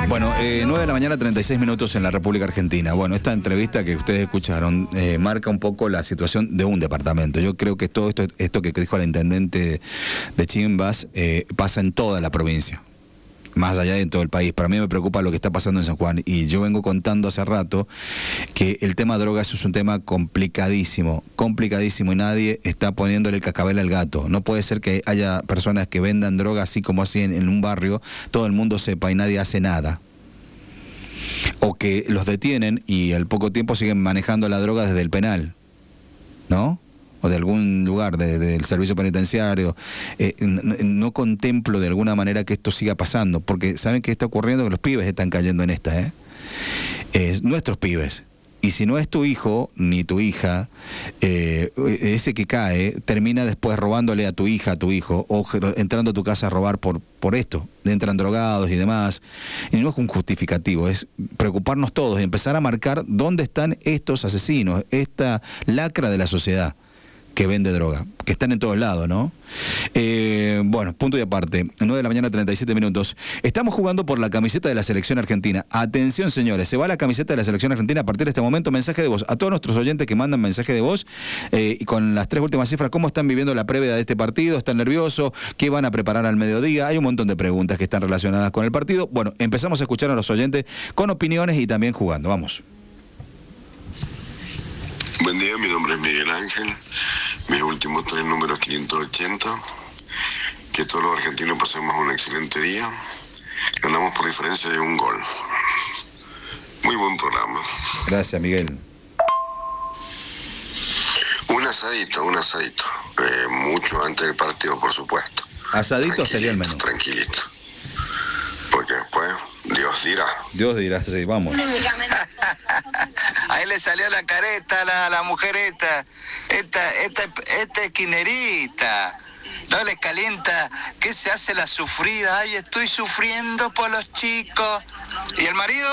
Bueno, 9 de la mañana, 36 minutos en la República Argentina. Bueno, esta entrevista que ustedes escucharon marca un poco la situación de un departamento. Yo creo que todo esto que dijo la intendente de Chimbas pasa en toda la provincia, más allá de todo el país. Para mí me preocupa lo que está pasando en San Juan, y yo vengo contando hace rato que el tema drogas es un tema complicadísimo, y nadie está poniéndole el cascabel al gato. No puede ser que haya personas que vendan droga así como así en un barrio, todo el mundo sepa y nadie hace nada. O que los detienen y al poco tiempo siguen manejando la droga desde el penal, ¿no? O de algún lugar del servicio penitenciario. No contemplo de alguna manera que esto siga pasando, porque ¿saben qué está ocurriendo? Que los pibes están cayendo en esta, nuestros pibes. Y si no es tu hijo ni tu hija, ese que cae termina después robándole a tu hija, a tu hijo, o entrando a tu casa a robar por esto. Entran drogados y demás. Y no es un justificativo, es preocuparnos todos y empezar a marcar dónde están estos asesinos, esta lacra de la sociedad que vende droga, que están en todos lados, ¿no? Bueno, punto y aparte, 9 de la mañana, 37 minutos. Estamos jugando por la camiseta de la selección argentina. Atención, señores, se va la camiseta de la selección argentina a partir de este momento. Mensaje de voz a todos nuestros oyentes que mandan mensaje de voz y con las 3 últimas cifras. ¿Cómo están viviendo la previa de este partido? ¿Están nerviosos? ¿Qué van a preparar al mediodía? Hay un montón de preguntas que están relacionadas con el partido. Bueno, empezamos a escuchar a los oyentes con opiniones y también jugando. Vamos. Buen día, mi nombre es Miguel Ángel. Mis últimos 3 números 580. Que todos los argentinos pasemos un excelente día. Ganamos por diferencia de 1 gol. Muy buen programa. Gracias, Miguel. Un asadito. Mucho antes del partido, por supuesto. Asadito sería el menú. Tranquilito. Porque después, Dios dirá. Dios dirá, sí, vamos. Ahí le salió la careta a la mujer esta esquinerita. No le calienta, ¿qué se hace la sufrida? Ay, estoy sufriendo por los chicos. ¿Y el marido?